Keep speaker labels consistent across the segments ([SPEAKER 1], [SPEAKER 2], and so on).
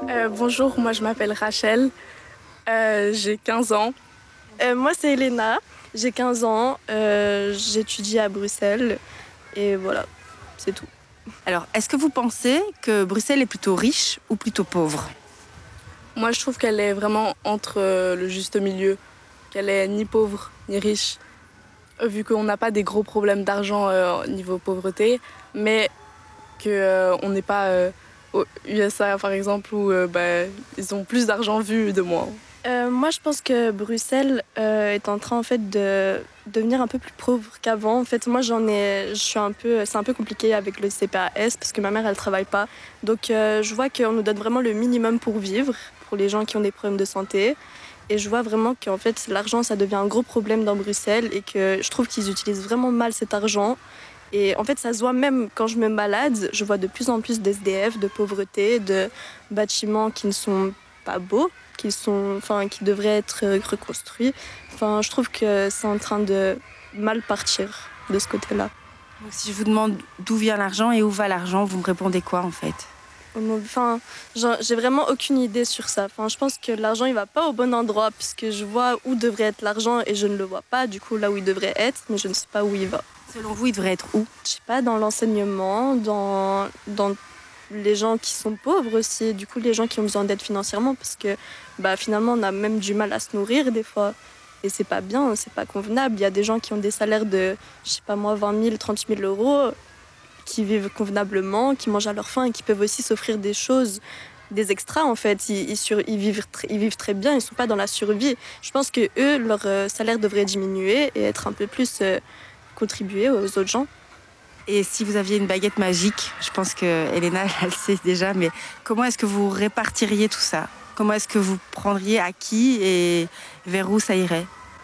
[SPEAKER 1] Bonjour, moi je m'appelle Rachel, j'ai 15 ans.
[SPEAKER 2] Moi, c'est Elena, j'ai 15 ans, j'étudie à Bruxelles et voilà, c'est tout.
[SPEAKER 3] Alors, est-ce que vous pensez que Bruxelles est plutôt riche ou plutôt pauvre?
[SPEAKER 1] Moi je trouve qu'elle est vraiment entre le juste milieu, qu'elle est ni pauvre ni riche, vu qu'on n'a pas des gros problèmes d'argent niveau pauvreté, mais qu'on n'est pas aux USA par exemple où ils ont plus d'argent vu de moins.
[SPEAKER 2] Moi, je pense que Bruxelles est en train en fait de devenir un peu plus pauvre qu'avant. En fait, moi, c'est un peu compliqué avec le CPAS parce que ma mère, elle travaille pas. Donc, je vois qu'on nous donne vraiment le minimum pour vivre, pour les gens qui ont des problèmes de santé. Et je vois vraiment qu'en fait, l'argent, ça devient un gros problème dans Bruxelles et que je trouve qu'ils utilisent vraiment mal cet argent. Et en fait, ça se voit même quand je me balade, je vois de plus en plus d'SDF, de pauvreté, de bâtiments qui ne sont pas beaux, qui devraient être reconstruits. Enfin, je trouve que c'est en train de mal partir de ce côté-là.
[SPEAKER 3] Donc, si je vous demande d'où vient l'argent et où va l'argent, vous me répondez quoi en fait?
[SPEAKER 2] Enfin, j'ai vraiment aucune idée sur ça. Enfin, je pense que l'argent, il va pas au bon endroit puisque je vois où devrait être l'argent et je ne le vois pas. Du coup, là où il devrait être, mais je ne sais pas où il va.
[SPEAKER 3] Selon vous, il devrait être où?
[SPEAKER 2] Je sais pas, dans l'enseignement, dans les gens qui sont pauvres aussi, du coup les gens qui ont besoin d'aide financièrement parce que finalement on a même du mal à se nourrir des fois et c'est pas bien, c'est pas convenable. Il y a des gens qui ont des salaires de, je sais pas moi, 20 000, 30 000 euros qui vivent convenablement, qui mangent à leur faim et qui peuvent aussi s'offrir des choses, des extras en fait. Ils vivent très bien, ils sont pas dans la survie. Je pense que eux, leur salaire devrait diminuer et être un peu plus contribué aux autres gens.
[SPEAKER 3] Et si vous aviez une baguette magique, je pense que Elena, elle le sait déjà, mais comment est-ce que vous répartiriez tout ça? Comment est-ce que vous prendriez à qui et vers où ça irait?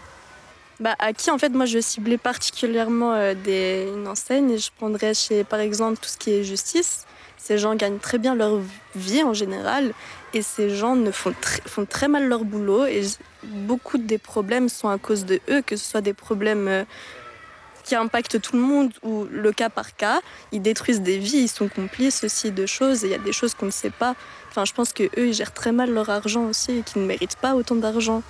[SPEAKER 2] À qui en fait moi je ciblais particulièrement une enseigne et je prendrais chez par exemple tout ce qui est justice. Ces gens gagnent très bien leur vie en général et ces gens font très mal leur boulot et beaucoup des problèmes sont à cause de eux, que ce soit des problèmes qui impactent tout le monde ou le cas par cas. Ils détruisent des vies, ils sont complices aussi de choses et il y a des choses qu'on ne sait pas. Enfin, je pense qu'eux, ils gèrent très mal leur argent aussi et qu'ils ne méritent pas autant d'argent.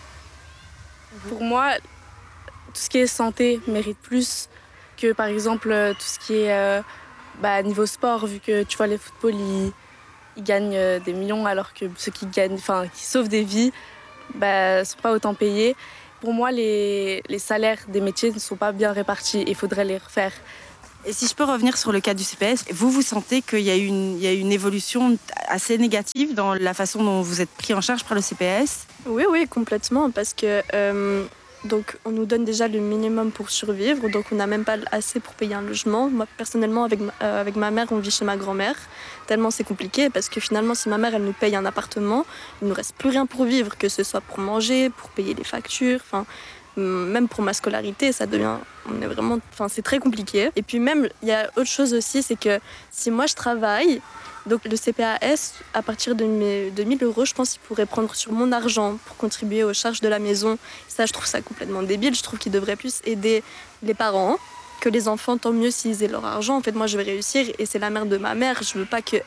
[SPEAKER 1] Pour moi, tout ce qui est santé mérite plus que par exemple tout ce qui est niveau sport, vu que tu vois les football ils gagnent des millions alors que ceux qui gagnent, enfin qui sauvent des vies, sont pas autant payés. Pour moi, les salaires des métiers ne sont pas bien répartis. Il faudrait les refaire.
[SPEAKER 3] Et si je peux revenir sur le cas du CPS, vous sentez qu'il y a une évolution assez négative dans la façon dont vous êtes pris en charge par le CPS?
[SPEAKER 2] Oui, complètement, parce que donc on nous donne déjà le minimum pour survivre, donc on n'a même pas assez pour payer un logement. Moi, personnellement, avec ma mère, on vit chez ma grand-mère, tellement c'est compliqué, parce que finalement, si ma mère, elle nous paye un appartement, il nous reste plus rien pour vivre, que ce soit pour manger, pour payer les factures, enfin, même pour ma scolarité, c'est très compliqué. Et puis même, il y a autre chose aussi, c'est que si moi je travaille, donc le CPAS, à partir de mes 2000 euros, je pense qu'il pourrait prendre sur mon argent pour contribuer aux charges de la maison. Ça, je trouve ça complètement débile. Je trouve qu'il devrait plus aider les parents que les enfants, tant mieux s'ils aient leur argent. En fait, moi, je vais réussir et c'est la mère de ma mère. Je veux pas que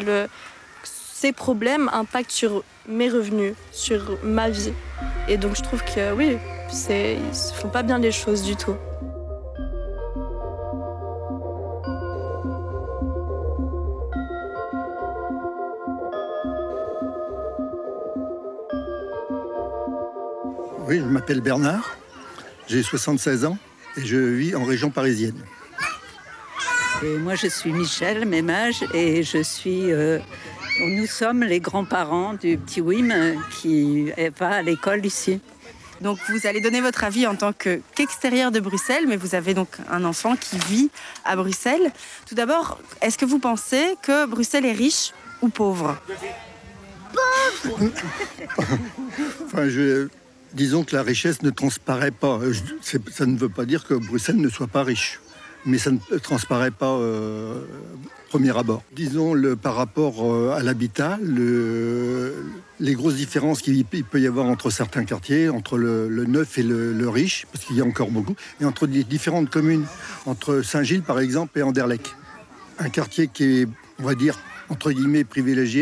[SPEAKER 2] ses problèmes impactent sur mes revenus, sur ma vie. Et donc, je trouve que oui, ils ne font pas bien les choses du tout.
[SPEAKER 4] Oui, je m'appelle Bernard, j'ai 76 ans et je vis en région parisienne.
[SPEAKER 5] Et moi, je suis Michel, même âge, et nous sommes les grands-parents du petit Wim qui va à l'école ici.
[SPEAKER 3] Donc vous allez donner votre avis en tant qu'extérieur de Bruxelles, mais vous avez donc un enfant qui vit à Bruxelles. Tout d'abord, est-ce que vous pensez que Bruxelles est riche ou pauvre?
[SPEAKER 4] Pauvre. Disons que la richesse ne transparaît pas. Ça ne veut pas dire que Bruxelles ne soit pas riche, mais ça ne transparaît pas premier abord. Disons, par rapport à l'habitat, les grosses différences qu'il peut y avoir entre certains quartiers, entre le neuf et le riche, parce qu'il y a encore beaucoup, et entre les différentes communes, entre Saint-Gilles par exemple et Anderlecht. Un quartier qui est, on va dire, entre guillemets, privilégié,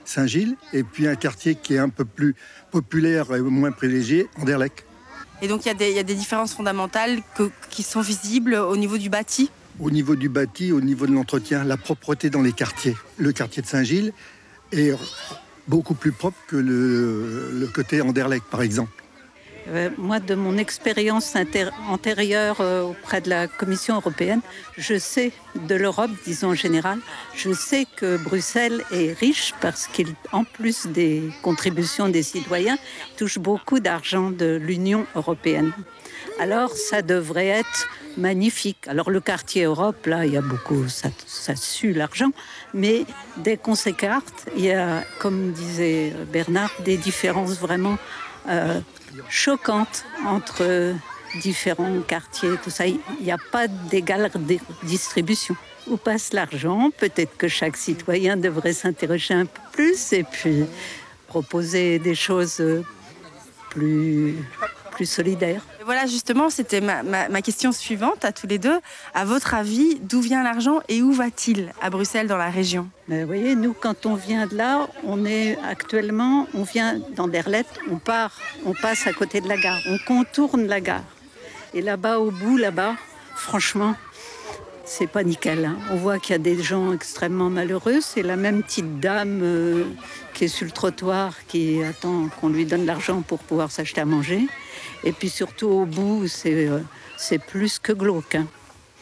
[SPEAKER 4] Saint-Gilles, et puis un quartier qui est un peu plus populaire et moins privilégié, Anderlecht.
[SPEAKER 3] Et donc il y a des différences fondamentales qui sont visibles au niveau du bâti.
[SPEAKER 4] Au niveau du bâti, au niveau de l'entretien, la propreté dans les quartiers. Le quartier de Saint-Gilles est beaucoup plus propre que le côté Anderlecht, par exemple.
[SPEAKER 5] Moi, de mon expérience antérieure auprès de la Commission européenne, je sais, de l'Europe, disons en général, je sais que Bruxelles est riche parce qu'en plus des contributions des citoyens, touche beaucoup d'argent de l'Union européenne. Alors, ça devrait être magnifique. Alors, le quartier Europe, là, il y a beaucoup, ça sue l'argent, mais dès qu'on s'écarte, il y a, comme disait Bernard, des différences vraiment choquantes entre différents quartiers, tout ça. Il n'y a pas d'égale distribution. Où passe l'argent? Peut-être que chaque citoyen devrait s'interroger un peu plus et puis proposer des choses plus solidaires.
[SPEAKER 3] Et voilà, justement, c'était ma question suivante à tous les deux. À votre avis, d'où vient l'argent et où va-t-il à Bruxelles, dans la région?
[SPEAKER 5] Mais vous voyez, nous, quand on vient de là, on vient d'Anderlecht, on passe à côté de la gare, on contourne la gare. Et là-bas, au bout, franchement, c'est pas nickel. Hein. On voit qu'il y a des gens extrêmement malheureux. C'est la même petite dame qui est sur le trottoir, qui attend qu'on lui donne l'argent pour pouvoir s'acheter à manger. Et puis surtout, au bout, c'est plus que glauque. Hein.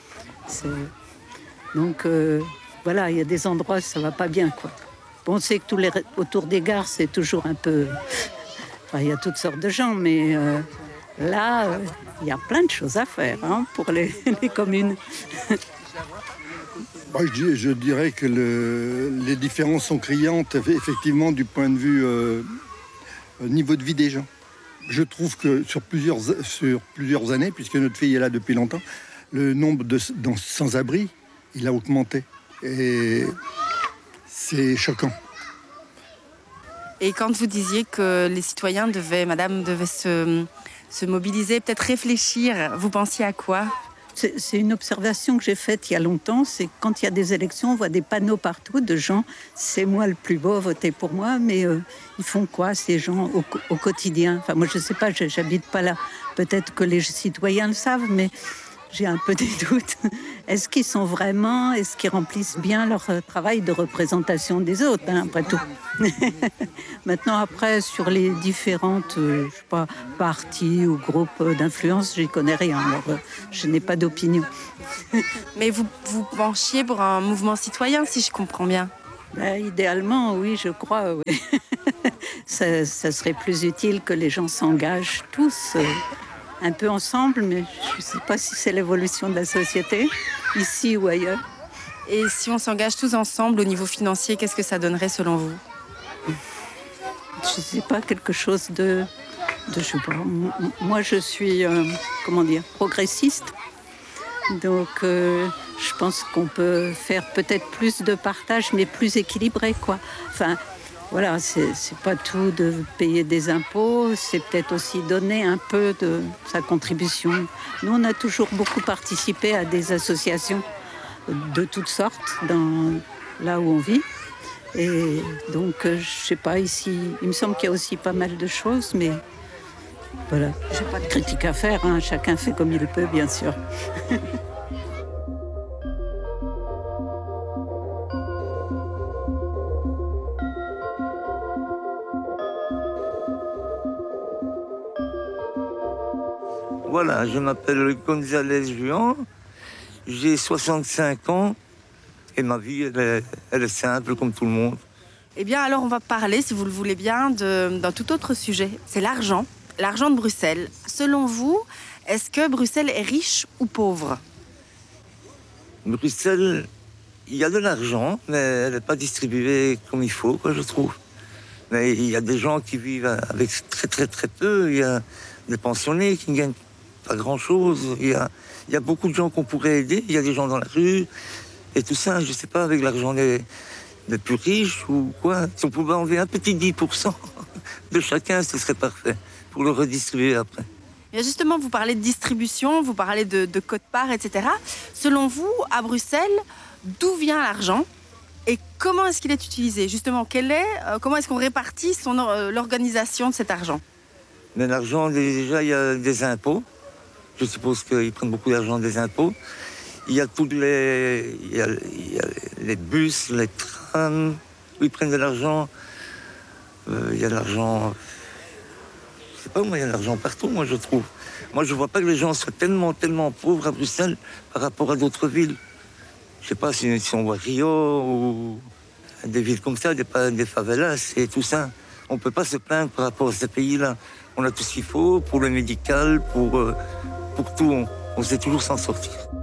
[SPEAKER 5] Donc, voilà, il y a des endroits où ça va pas bien, quoi. Bon, on sait que autour des gares, c'est toujours un peu... Enfin, il y a toutes sortes de gens, mais là, il y a plein de choses à faire pour les communes.
[SPEAKER 4] Moi, je dirais que les différences sont criantes, effectivement, du point de vue niveau de vie des gens. Je trouve que sur plusieurs années, puisque notre fille est là depuis longtemps, le nombre de sans-abri, il a augmenté. Et c'est choquant.
[SPEAKER 3] Et quand vous disiez que les citoyens devaient se mobiliser, peut-être réfléchir, vous pensiez à quoi?
[SPEAKER 5] C'est une observation que j'ai faite il y a longtemps, c'est que quand il y a des élections, on voit des panneaux partout de gens, c'est moi le plus beau, votez pour moi, mais ils font quoi ces gens au quotidien? Enfin, moi je ne sais pas, j'habite pas là, peut-être que les citoyens le savent, mais j'ai un peu des doutes. Est-ce qu'ils remplissent bien leur travail de représentation des autres, après tout? Maintenant, après, sur les différentes, partis ou groupes d'influence, j'y connais rien, alors je n'ai pas d'opinion.
[SPEAKER 3] Mais vous penchiez pour un mouvement citoyen, si je comprends bien?
[SPEAKER 5] Idéalement, oui, je crois, oui. ça serait plus utile que les gens s'engagent tous un peu ensemble, mais je ne sais pas si c'est l'évolution de la société, ici ou ailleurs.
[SPEAKER 3] Et si on s'engage tous ensemble au niveau financier, qu'est-ce que ça donnerait selon vous?
[SPEAKER 5] Je ne sais pas, quelque chose de je sais pas. Moi, je suis, progressiste. Donc, je pense qu'on peut faire peut-être plus de partage, mais plus équilibré, quoi. Enfin, voilà, c'est pas tout de payer des impôts, c'est peut-être aussi donner un peu de sa contribution. Nous, on a toujours beaucoup participé à des associations de toutes sortes là où on vit. Et donc, je sais pas, ici, il me semble qu'il y a aussi pas mal de choses, mais voilà, j'ai pas de critique à faire, chacun fait comme il peut, bien sûr.
[SPEAKER 6] Voilà, je m'appelle González Juan, j'ai 65 ans et ma vie, elle est simple comme tout le monde.
[SPEAKER 3] Eh bien, alors on va parler, si vous le voulez bien, d'un tout autre sujet. C'est l'argent, l'argent de Bruxelles. Selon vous, est-ce que Bruxelles est riche ou pauvre?
[SPEAKER 6] Bruxelles, il y a de l'argent, mais elle n'est pas distribuée comme il faut, je trouve. Mais il y a des gens qui vivent avec très très très peu. Il y a des pensionnés qui ne gagnent pas grand-chose. Il y a beaucoup de gens qu'on pourrait aider. Il y a des gens dans la rue et tout ça. Je ne sais pas, avec l'argent des plus riches ou quoi. Si on pouvait enlever un petit 10% de chacun, ce serait parfait pour le redistribuer après.
[SPEAKER 3] Et justement, vous parlez de distribution, vous parlez de quote-part, etc. Selon vous, à Bruxelles, d'où vient l'argent et comment est-ce qu'il est utilisé? Justement, comment est-ce qu'on répartit l'organisation de cet argent?
[SPEAKER 6] Mais l'argent, déjà, il y a des impôts. Je suppose qu'ils prennent beaucoup d'argent des impôts. Il y a il y a les bus, les trams, où ils prennent de l'argent. Il y a de l'argent... Je sais pas, moi, il y a de l'argent partout, moi, je trouve. Moi, je vois pas que les gens soient tellement pauvres à Bruxelles par rapport à d'autres villes. Je sais pas si on voit Rio ou des villes comme ça, des favelas et tout ça. On peut pas se plaindre par rapport à ces pays-là. On a tout ce qu'il faut pour le médical, pour tout. On sait toujours s'en sortir.